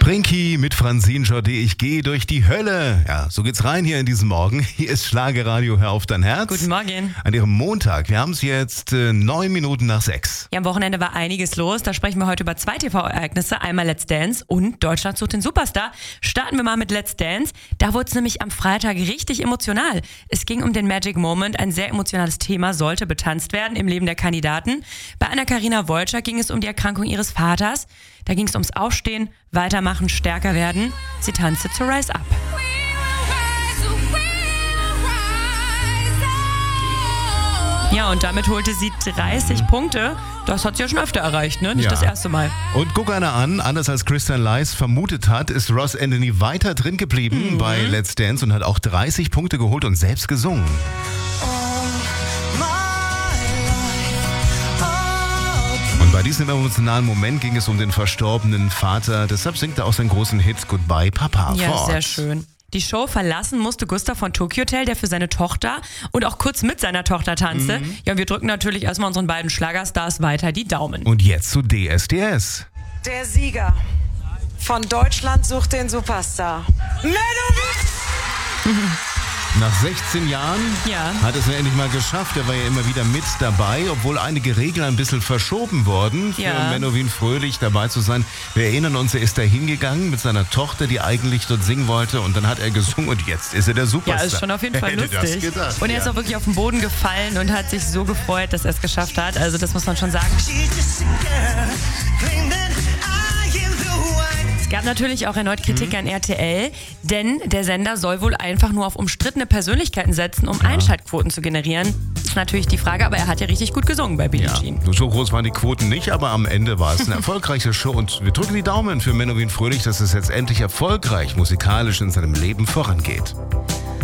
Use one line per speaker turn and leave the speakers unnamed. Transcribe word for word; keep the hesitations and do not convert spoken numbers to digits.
Brinky mit Francine Jordi, ich gehe durch die Hölle. Ja, so geht's rein hier in diesem Morgen. Hier ist Schlagerradio, hör auf dein Herz.
Guten Morgen.
An Ihrem Montag. Wir haben es jetzt äh, neun Minuten nach sechs.
Ja, am Wochenende war einiges los. Da sprechen wir heute über zwei T V-Ereignisse. Einmal Let's Dance und Deutschland sucht den Superstar. Starten wir mal mit Let's Dance. Da wurde es nämlich am Freitag richtig emotional. Es ging um den Magic Moment. Ein sehr emotionales Thema sollte betanzt werden im Leben der Kandidaten. Bei Anna-Karina Wolczak ging es um die Erkrankung ihres Vaters. Da ging es ums Aufstehen, weitermachen, stärker werden. Sie tanzte zu Rise Up. Ja, und damit holte sie dreißig Punkte. Das hat sie ja schon öfter erreicht, ne? Nicht
Ja.
das erste Mal.
Und guck einer an, anders als Christian Leis vermutet hat, ist Ross Anthony weiter drin geblieben
Mhm.
bei Let's Dance und hat auch dreißig Punkte geholt und selbst gesungen. Und bei diesem emotionalen Moment ging es um den verstorbenen Vater. Deshalb singt er auch seinen großen Hit Goodbye Papa
Ja,
fort.
sehr schön. Die Show verlassen musste Gustav von Tokyo Hotel, der für seine Tochter und auch kurz mit seiner Tochter tanzte.
Mhm.
Ja, und wir drücken natürlich erstmal unseren beiden Schlagerstars weiter die Daumen.
Und jetzt zu D S D S.
Der Sieger von Deutschland sucht den Superstar. Menno!
Nach sechzehn Jahren
Ja.
hat es ja endlich mal geschafft. Er war ja immer wieder mit dabei, obwohl einige Regeln ein bisschen verschoben wurden, für
Ja.
Menowin Fröhlich dabei zu sein. Wir erinnern uns, er ist da hingegangen mit seiner Tochter, die eigentlich dort singen wollte, und dann hat er gesungen und jetzt ist er der
Ja,
Superstar.
ist schon auf jeden Fall
Wer hätte das
lustig.
gedacht?
Und er ist
Ja.
auch wirklich auf den Boden gefallen und hat sich so gefreut, dass er es geschafft hat. Also das muss man schon sagen. Es gab natürlich auch erneut Kritik an R T L, denn der Sender soll wohl einfach nur auf umstrittene Persönlichkeiten setzen, um Einschaltquoten zu generieren. Ist natürlich die Frage, aber er hat ja richtig gut gesungen bei Billie
Ja,
Jean.
so groß waren die Quoten nicht, aber am Ende war es eine erfolgreiche Show und wir drücken die Daumen für Menowin Fröhlich, dass es jetzt endlich erfolgreich musikalisch in seinem Leben vorangeht.